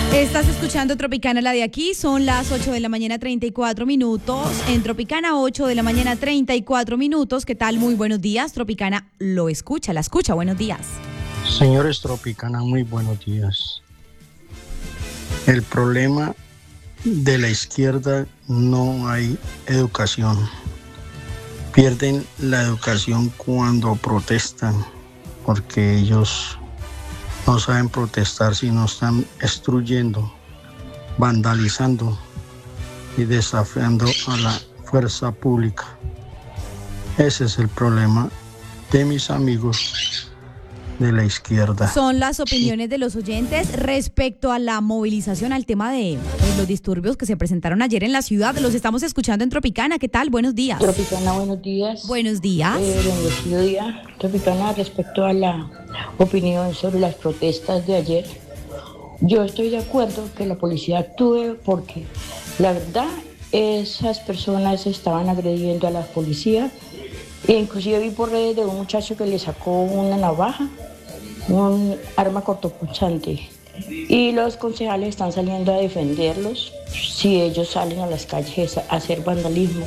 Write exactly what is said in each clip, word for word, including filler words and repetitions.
Estás escuchando Tropicana, la de aquí. Son las ocho de la mañana, treinta y cuatro minutos. En Tropicana, ocho de la mañana, treinta y cuatro minutos. ¿Qué tal? Muy buenos días. Tropicana lo escucha, la escucha. Buenos días. Señores Tropicana, muy buenos días. El problema de la izquierda, no hay educación. Pierden la educación cuando protestan, porque ellos no saben protestar si no están destruyendo, vandalizando y desafiando a la fuerza pública. Ese es el problema de mis amigos de la izquierda. Son las opiniones de los oyentes respecto a la movilización, al tema de eh, los disturbios que se presentaron ayer en la ciudad. Los estamos escuchando en Tropicana. ¿Qué tal? Buenos días. Tropicana, buenos días. Buenos días. Eh, bendecido día. Tropicana, respecto a la opinión sobre las protestas de ayer, yo estoy de acuerdo que la policía actúe porque la verdad esas personas estaban agrediendo a la policía. E inclusive vi por redes de un muchacho que le sacó una navaja, un arma cortopunzante. Y los concejales están saliendo a defenderlos si ellos salen a las calles a hacer vandalismo.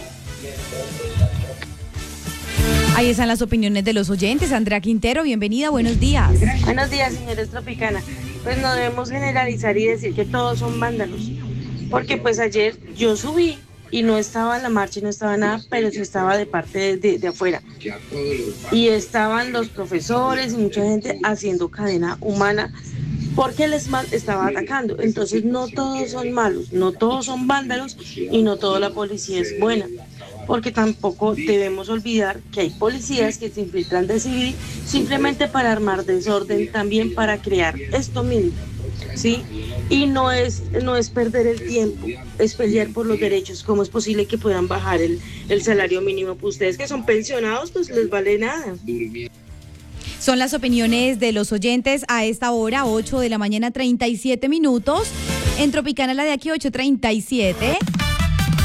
Ahí están las opiniones de los oyentes. Andrea Quintero, bienvenida, buenos días. Buenos días, señores Tropicana. Pues no debemos generalizar y decir que todos son vándalos, porque pues ayer yo subí y no estaba la marcha y no estaba nada, pero sí estaba de parte de, de, de afuera. Y estaban los profesores y mucha gente haciendo cadena humana porque el ESMAD estaba atacando. Entonces no todos son malos, no todos son vándalos y no toda la policía es buena. Porque tampoco debemos olvidar que hay policías que se infiltran de civil simplemente para armar desorden, también para crear esto mismo, ¿sí? Y no es, no es perder el tiempo, es pelear por los derechos. ¿Cómo es posible que puedan bajar el, el salario mínimo? Pues ustedes que son pensionados, pues les vale nada. Son las opiniones de los oyentes a esta hora, ocho de la mañana, treinta y siete minutos. En Tropicana, la de aquí, ocho treinta y siete.